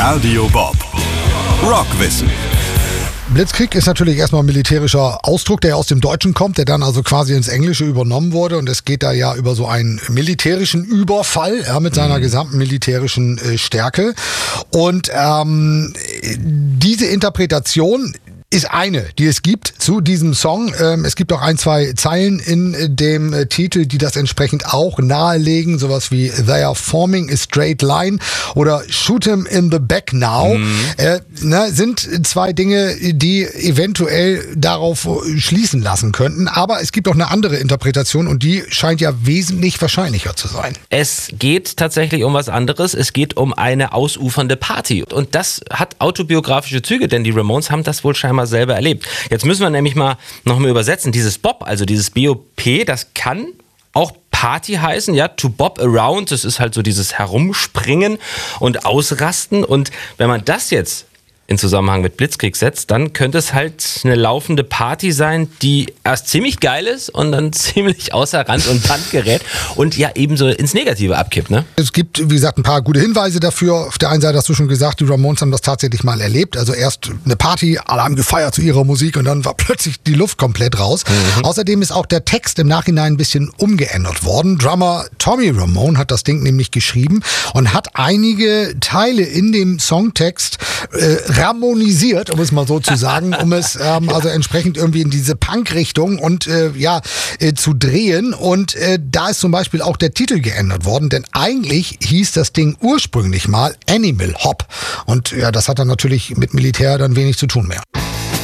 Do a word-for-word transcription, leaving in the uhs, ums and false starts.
Radio Bob. Rockwissen. Blitzkrieg ist natürlich erstmal ein militärischer Ausdruck, der aus dem Deutschen kommt, der dann also quasi ins Englische übernommen wurde. Und es geht da ja über so einen militärischen Überfall, ja, mit seiner gesamten militärischen äh, Stärke. Und ähm, diese Interpretation ist eine, die es gibt zu diesem Song. Ähm, es gibt auch ein, zwei Zeilen in äh, dem äh, Titel, die das entsprechend auch nahelegen. Sowas wie They are forming a straight line oder Shoot him in the back now. Mhm. Äh, na, sind zwei Dinge, die eventuell darauf schließen lassen könnten. Aber es gibt auch eine andere Interpretation und die scheint ja wesentlich wahrscheinlicher zu sein. Es geht tatsächlich um was anderes. Es geht um eine ausufernde Party. Und das hat autobiografische Züge, denn die Ramones haben das wohl scheinbar selber erlebt. Jetzt müssen wir nämlich mal noch mal übersetzen. Dieses Bob, also dieses B O P, das kann auch Party heißen, ja, to bob around, das ist halt so dieses Herumspringen und Ausrasten. Und wenn man das jetzt in Zusammenhang mit Blitzkrieg setzt, dann könnte es halt eine laufende Party sein, die erst ziemlich geil ist und dann ziemlich außer Rand und Band gerät und ja ebenso ins Negative abkippt, ne? Es gibt, wie gesagt, ein paar gute Hinweise dafür. Auf der einen Seite hast du schon gesagt, die Ramones haben das tatsächlich mal erlebt. Also erst eine Party, alle haben gefeiert zu ihrer Musik und dann war plötzlich die Luft komplett raus. Mhm. Außerdem ist auch der Text im Nachhinein ein bisschen umgeändert worden. Drummer Tommy Ramone hat das Ding nämlich geschrieben und hat einige Teile in dem Songtext äh, ramonisiert, um es mal so zu sagen, um es ähm, also entsprechend irgendwie in diese Punk-Richtung und äh, ja äh, zu drehen. Und äh, da ist zum Beispiel auch der Titel geändert worden, denn eigentlich hieß das Ding ursprünglich mal Animal Hop. Und ja, das hat dann natürlich mit Militär dann wenig zu tun mehr.